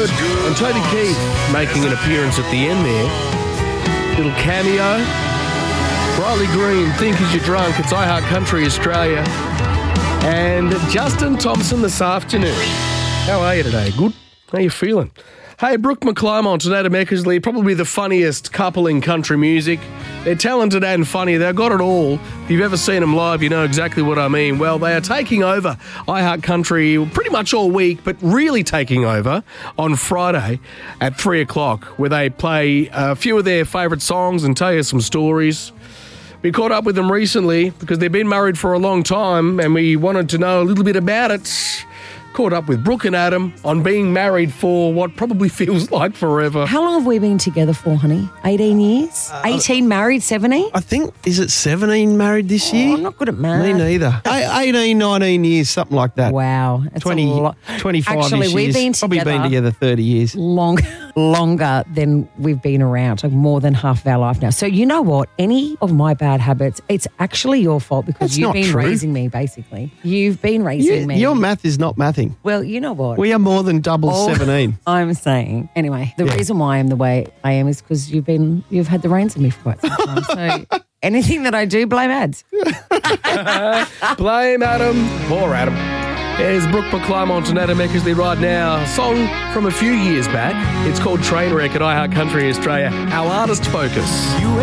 good. And Toby Keith making an appearance at the end there. Little cameo. Riley Green, Think As You're Drunk. It's iHeart Country Australia. And Justin Thompson this afternoon. How are you today? Good? How you feeling? Hey, Brooke McClymont and Adam Eckersley, probably the funniest couple in country music. They're talented and funny. They've got it all. If you've ever seen them live, you know exactly what I mean. Well, they are taking over iHeart Country pretty much all week, but really taking over on Friday at 3 o'clock, where they play a few of their favourite songs and tell you some stories. We caught up with them recently because they've been married for a long time and we wanted to know a little bit about it. Caught up with Brooke and Adam on being married for what probably feels like forever. How long have we been together for, honey? 18 years? 18 married, 17? I think, is it 17 married this year? I'm not good at math. Me neither. 18, 19 years, something like that. Wow. That's 20, a lot. 25 Actually, years. we've been Probably together been together 30 years. longer than we've been around, like more than half of our life now. So you know what? Any of my bad habits, it's actually your fault because That's you've not been true. raising me, basically. You've been raising me. Your math is not mathing. Well, you know what? We are more than double 17. I'm saying. Anyway, the reason why I'm the way I am is because you've had the reins of me for quite some time. So anything that I do, blame ads. Blame Adam. Poor Adam. Here's Brooke McClymont and Adam Eckersley right now. A song from a few years back. It's called Trainwreck at iHeart Country Australia. Our artist focus.